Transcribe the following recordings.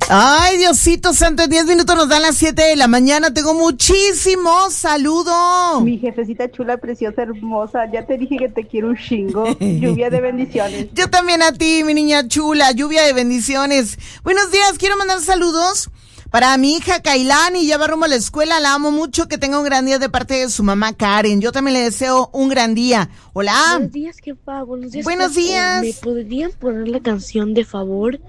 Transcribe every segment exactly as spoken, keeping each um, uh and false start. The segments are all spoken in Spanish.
Ay, Diosito santo, en diez minutos nos dan las siete de la mañana. Tengo muchísimos saludos. Mi jefecita chula, preciosa, hermosa. Ya te dije que te quiero un chingo. Lluvia de bendiciones. Yo también a ti, mi niña chula. Lluvia de bendiciones. Buenos días, quiero mandar saludos para mi hija Kailani. Ya va rumbo a la escuela, la amo mucho. Que tenga un gran día de parte de su mamá Karen. Yo también le deseo un gran día. Hola. Buenos días, jefa. Buenos días. Buenos jefa. días. ¿Me podrían poner la canción de favor?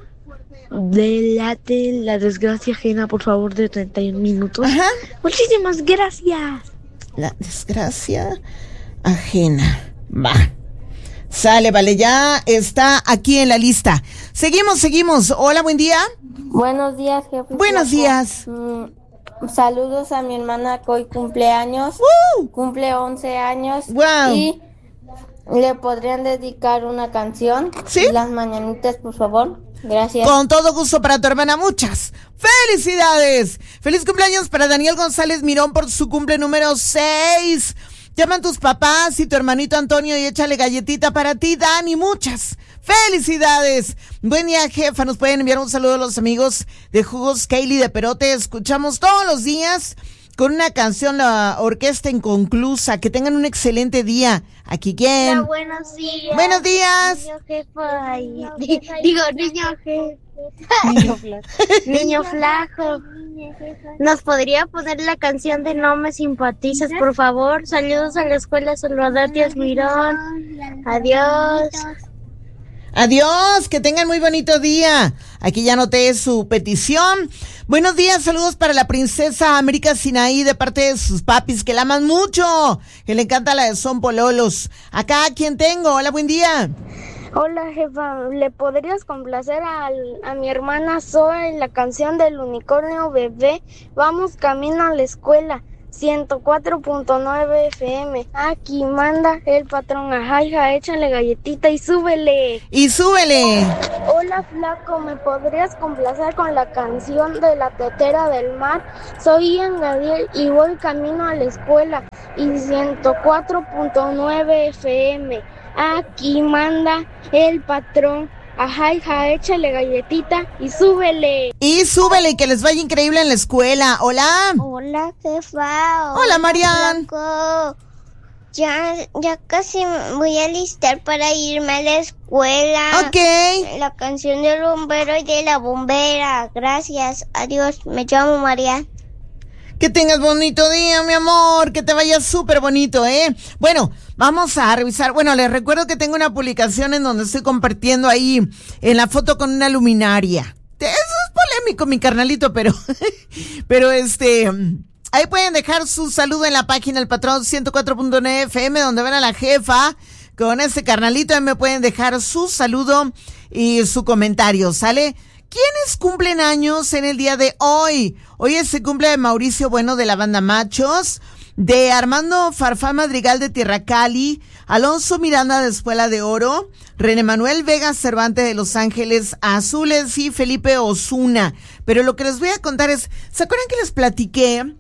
Delate la desgracia ajena, por favor, de treinta y un minutos. Ajá. Muchísimas gracias. La desgracia ajena. Va. Sale, vale, ya está aquí en la lista. Seguimos, seguimos. Hola, buen día. Buenos días, jefe. Buenos días. Mm, saludos a mi hermana que hoy cumpleaños. ¡Woo! Cumple once años. Wow. Y le podrían dedicar una canción. ¿Sí? Las mañanitas, por favor. Gracias. Con todo gusto para tu hermana, muchas felicidades. Feliz cumpleaños para Daniel González Mirón por su cumple número seis. Llaman tus papás y tu hermanito Antonio y échale galletita para ti, Dani, muchas felicidades. Buen día, jefa. Nos pueden enviar un saludo a los amigos de Jugos Kaylee de Perote. Escuchamos todos los días con una canción, la orquesta inconclusa. Que tengan un excelente día. Aquí quién. Hola, buenos días. Buenos días. Niño jefa. y- Digo, niño jefe. Niño flaco. Niño flaco. ¿Nos podría poner la canción de No me simpatizas, por favor? Saludos a la escuela Salvador Díaz Mirón. Adiós. Adiós, que tengan muy bonito día. Aquí ya anoté su petición. Buenos días, saludos para la princesa América Sinaí de parte de sus papis, que la aman mucho, que le encanta la de Son Pololos. Acá, ¿quién tengo? Hola, buen día. Hola, jefa. ¿Le podrías complacer al, a mi hermana Zoe la canción del unicornio bebé? Vamos camino a la escuela. ciento cuatro punto nueve F M. Aquí manda el patrón. Ajá, hija, échale galletita y súbele. Y súbele. Hola, flaco, ¿me podrías complacer con la canción de la tetera del mar? Soy Ian Gadiel y voy camino a la escuela. Y ciento cuatro punto nueve F M. Aquí manda el patrón. Ajá, hija, échale galletita y súbele. Y súbele y que les vaya increíble en la escuela. Hola. Hola, jefa. Hola, Marian. Flaco. Ya, ya casi me voy a alistar para irme a la escuela. Ok. La canción del bombero y de la bombera. Gracias. Adiós. Me llamo Marian. Que tengas bonito día, mi amor, que te vaya súper bonito, ¿eh? Bueno, vamos a revisar. Bueno, les recuerdo que tengo una publicación en donde estoy compartiendo ahí en la foto con una luminaria. Eso es polémico, mi carnalito, pero, pero este, ahí pueden dejar su saludo en la página del patrón ciento cuatro punto nueve F M, donde ven a la jefa con ese carnalito. Ahí me pueden dejar su saludo y su comentario, ¿sale? ¿Quiénes cumplen años en el día de hoy? Hoy es el cumple de Mauricio Bueno de la banda Machos, de Armando Farfán Madrigal de Tierra Cali, Alonso Miranda de Espuela de Oro, René Manuel Vega Cervantes de Los Ángeles Azules y Felipe Osuna. Pero lo que les voy a contar es, ¿se acuerdan que les platiqué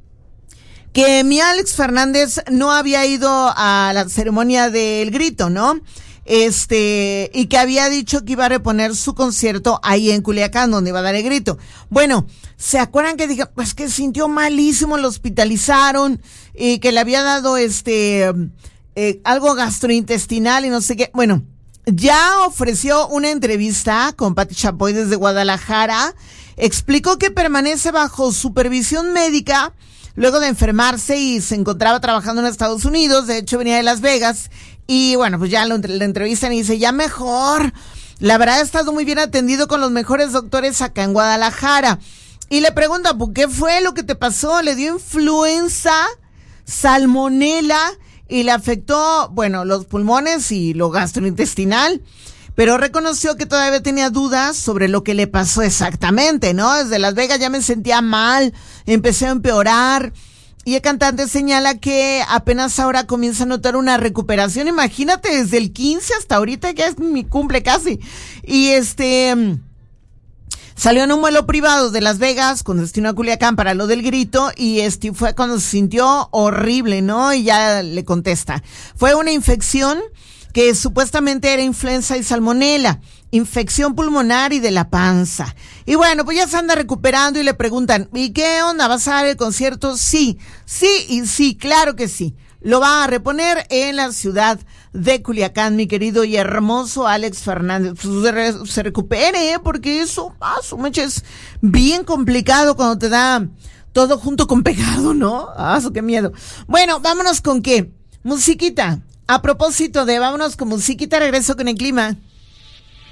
que mi Alex Fernández no había ido a la ceremonia del grito, ¿no? Este, y que había dicho que iba a reponer su concierto ahí en Culiacán, donde iba a dar el grito. Bueno, ¿se acuerdan que dije, pues que sintió malísimo, lo hospitalizaron, y que le había dado este, eh, algo gastrointestinal y no sé qué? Bueno, ya ofreció una entrevista con Pati Chapoy desde Guadalajara, explicó que permanece bajo supervisión médica luego de enfermarse y se encontraba trabajando en Estados Unidos, de hecho venía de Las Vegas. Y bueno, pues ya lo, le entrevistan y dice, ya mejor. La verdad, he estado muy bien atendido con los mejores doctores acá en Guadalajara. Y le pregunta, ¿por qué fue lo que te pasó? ¿Le dio influenza, salmonela y le afectó, bueno, los pulmones y lo gastrointestinal? Pero reconoció que todavía tenía dudas sobre lo que le pasó exactamente, ¿no? Desde Las Vegas ya me sentía mal, empecé a empeorar. Y el cantante señala que apenas ahora comienza a notar una recuperación. Imagínate, desde el quince hasta ahorita, que es mi cumple casi. Y este, salió en un vuelo privado de Las Vegas con destino a Culiacán para lo del grito. Y este fue cuando se sintió horrible, ¿no? Y ya le contesta. Fue una infección que supuestamente era influenza y salmonela, infección pulmonar y de la panza. Y bueno, pues ya se anda recuperando y le preguntan, ¿y qué onda? ¿Vas a dar el concierto? Sí, sí y sí, claro que sí. Lo va a reponer en la ciudad de Culiacán, mi querido y hermoso Alex Fernández. Pues se, re, se recupere, ¿eh? Porque eso, ah, su mecha, es bien complicado cuando te da todo junto con pegado, ¿no? Ah, su qué miedo. Bueno, vámonos con qué. Musiquita. A propósito de vámonos con musiquita, regreso con el clima.